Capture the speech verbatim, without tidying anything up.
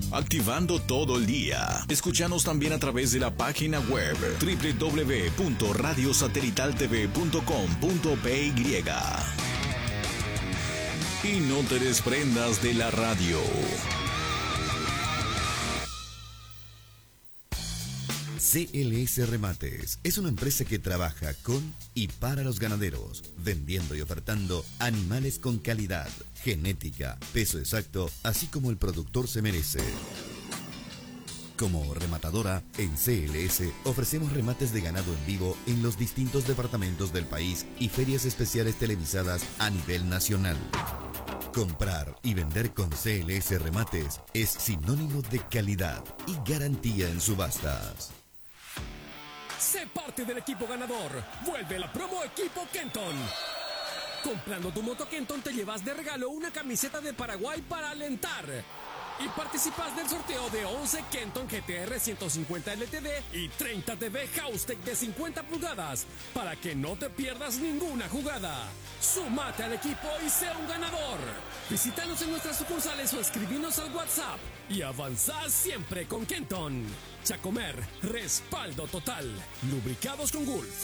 activando todo el día. Escúchanos también a través de la página web doble u doble u doble u punto radio satelital t v punto com punto p y. Y no te desprendas de la radio. C L S Remates es una empresa que trabaja con y para los ganaderos, vendiendo y ofertando animales con calidad, genética, peso exacto, así como el productor se merece. Como rematadora, en C L S ofrecemos remates de ganado en vivo en los distintos departamentos del país y ferias especiales televisadas a nivel nacional. Comprar y vender con C L S Remates es sinónimo de calidad y garantía en subastas. Sé parte del equipo ganador. Vuelve la promo Equipo Kenton. Comprando tu moto Kenton te llevas de regalo una camiseta de Paraguay para alentar. Y participas del sorteo de once Kenton G T R ciento cincuenta L T D y treinta T V Houstek de cincuenta pulgadas para que no te pierdas ninguna jugada. Súmate al equipo y sea un ganador. Visítanos en nuestras sucursales o escribinos al WhatsApp y avanzá siempre con Kenton. Chacomer, respaldo total. Lubricados con Gulf.